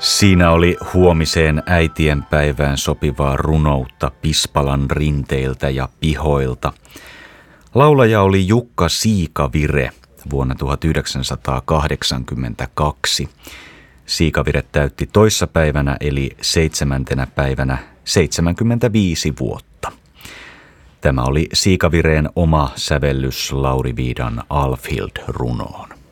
Siinä oli huomiseen äitienpäivään sopivaa runoutta Pispalan rinteiltä ja pihoilta. Laulaja oli Jukka Siikavire vuonna 1982. Siikavire täytti toissapäivänä eli 7. päivänä 75 vuotta. Tämä oli Siikavireen oma sävellys Lauri Viidan Alfhild-runoon.